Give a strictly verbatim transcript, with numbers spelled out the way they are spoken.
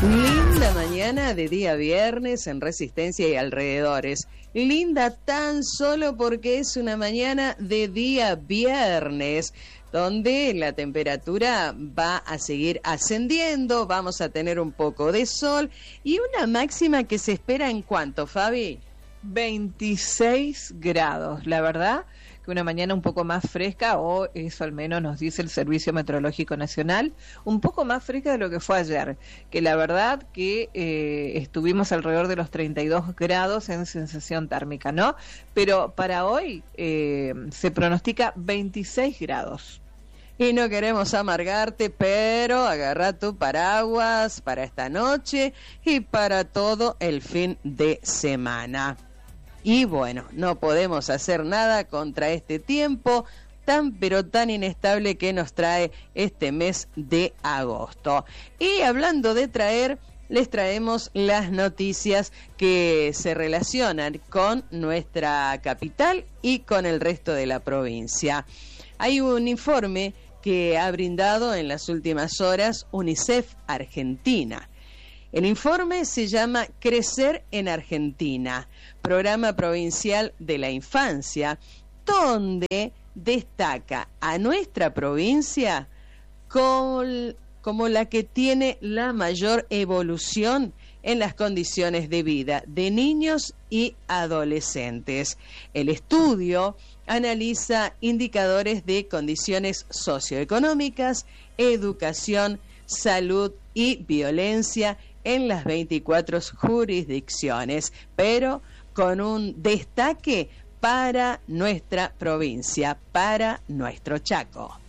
Linda mañana de día viernes en Resistencia y alrededores. Linda tan solo porque es una mañana de día viernes, donde la temperatura va a seguir ascendiendo, vamos a tener un poco de sol y una máxima que se espera en ¿cuánto, Fabi? veintiséis grados, la verdad que una mañana un poco más fresca, o eso al menos nos dice el Servicio Meteorológico Nacional, un poco más fresca de lo que fue ayer, que la verdad que eh, estuvimos alrededor de los treinta y dos grados en sensación térmica, ¿no? Pero para hoy eh, se pronostica veintiséis grados. Y no queremos amargarte, pero agarra tu paraguas para esta noche y para todo el fin de semana. Y bueno, no podemos hacer nada contra este tiempo tan pero tan inestable que nos trae este mes de agosto. Y hablando de traer, les traemos las noticias que se relacionan con nuestra capital y con el resto de la provincia. Hay un informe que ha brindado en las últimas horas UNICEF Argentina. El informe se llama Crecer en Argentina, Programa Provincial de la Infancia, donde destaca a nuestra provincia como, como la que tiene la mayor evolución en las condiciones de vida de niños y adolescentes. El estudio analiza indicadores de condiciones socioeconómicas, educación, salud y violencia en las veinticuatro jurisdicciones, pero con un destaque para nuestra provincia, para nuestro Chaco.